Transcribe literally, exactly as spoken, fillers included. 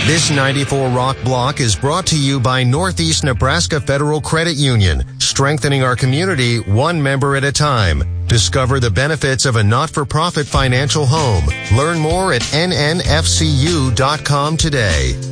This ninety-four Rock Block is brought to you by Northeast Nebraska Federal Credit Union, strengthening our community one member at a time. Discover the benefits of a not-for-profit financial home. Learn more at N N F C U dot com today.